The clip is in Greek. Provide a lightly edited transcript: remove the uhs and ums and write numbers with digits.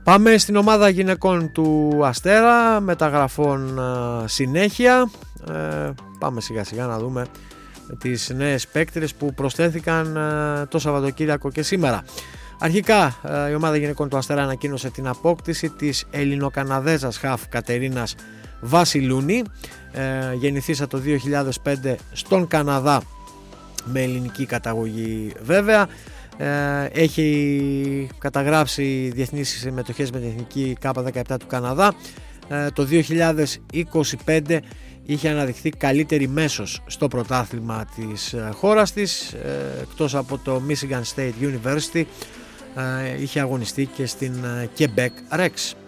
Πάμε στην ομάδα γυναικών του Αστέρα, μεταγραφών συνέχεια. Πάμε σιγά σιγά να δούμε τις νέες παίκτρες που προσθέθηκαν το Σαββατοκύριακο και σήμερα. Αρχικά η ομάδα γυναικών του Αστέρα ανακοίνωσε την απόκτηση της Ελληνοκαναδέζας χαφ Κατερίνας Βασιλούνη, γεννηθήσα το 2005 στον Καναδά με ελληνική καταγωγή βέβαια. Έχει καταγράψει διεθνείς συμμετοχές με την εθνική K17 του Καναδά. Το 2025 είχε αναδειχθεί καλύτερη μέσος στο πρωτάθλημα της χώρας της, εκτός από το Michigan State University είχε αγωνιστεί και στην Quebec Rex.